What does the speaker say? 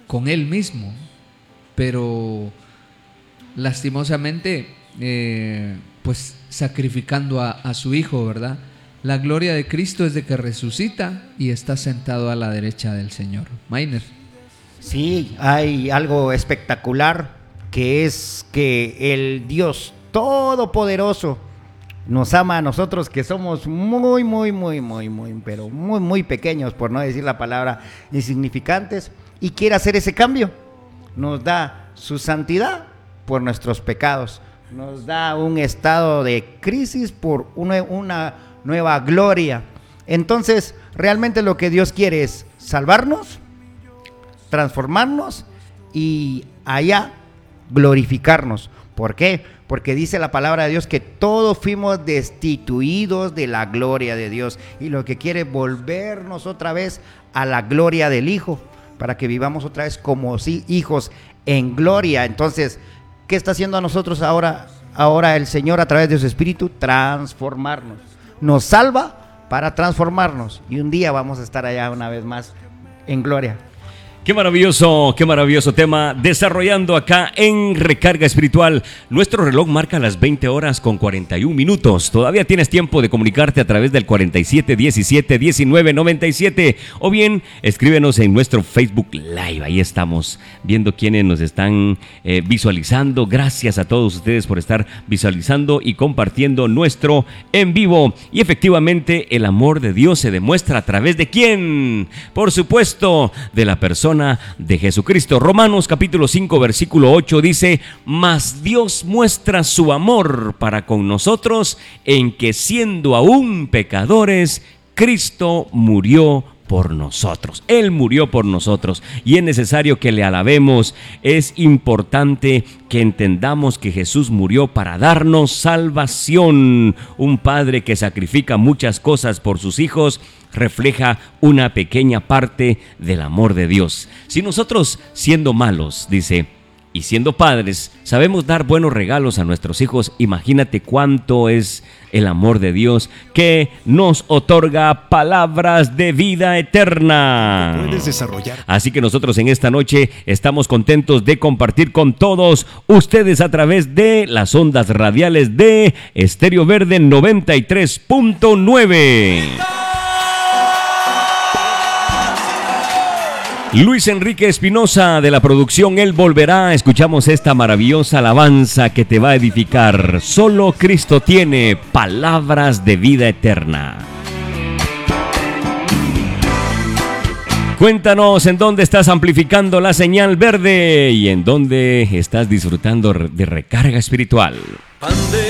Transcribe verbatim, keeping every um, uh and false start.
con Él mismo, pero lastimosamente, eh, pues sacrificando a, a su Hijo, ¿verdad? La gloria de Cristo es de que resucita y está sentado a la derecha del Señor. Maynard. Sí, hay algo espectacular, que es que el Dios Todopoderoso nos ama a nosotros, que somos muy, muy, muy, muy, muy, pero muy, muy pequeños, por no decir la palabra insignificantes, y quiere hacer ese cambio. Nos da su santidad por nuestros pecados, nos da un estado de crisis por una, una nueva gloria. Entonces, realmente lo que Dios quiere es salvarnos, transformarnos y allá glorificarnos. ¿Por qué? Porque dice la palabra de Dios que todos fuimos destituidos de la gloria de Dios, y lo que quiere es volvernos otra vez a la gloria del Hijo, para que vivamos otra vez como hijos en gloria. Entonces, ¿qué está haciendo a nosotros ahora, ahora el Señor a través de su Espíritu? Transformarnos. Nos salva para transformarnos, y un día vamos a estar allá una vez más en gloria. Qué maravilloso, qué maravilloso tema desarrollando acá en Recarga Espiritual. Nuestro reloj marca las veinte horas con cuarenta y un minutos. Todavía tienes tiempo de comunicarte a través del cuarenta y siete diecisiete diecinueve noventa y siete, o bien escríbenos en nuestro Facebook Live. Ahí estamos viendo quiénes nos están eh, visualizando. Gracias a todos ustedes por estar visualizando y compartiendo nuestro en vivo. Y efectivamente, el amor de Dios se demuestra a través de ¿quién? Por supuesto, de la persona de Jesucristo. Romanos capítulo cinco versículo ocho dice: mas Dios muestra su amor para con nosotros en que, siendo aún pecadores, Cristo murió por nosotros. Él murió por nosotros, y es necesario que le alabemos. Es importante que entendamos que Jesús murió para darnos salvación. Un padre que sacrifica muchas cosas por sus hijos refleja una pequeña parte del amor de Dios. Si nosotros, siendo malos, dice, y siendo padres, sabemos dar buenos regalos a nuestros hijos, imagínate cuánto es el amor de Dios, que nos otorga palabras de vida eterna. Puedes desarrollar. Así que nosotros en esta noche estamos contentos de compartir con todos ustedes a través de las ondas radiales de Estéreo Verde noventa y tres punto nueve. Luis Enrique Espinosa de la producción Él Volverá. Escuchamos esta maravillosa alabanza que te va a edificar. Solo Cristo tiene palabras de vida eterna. Cuéntanos en dónde estás amplificando la señal verde y en dónde estás disfrutando de Recarga Espiritual.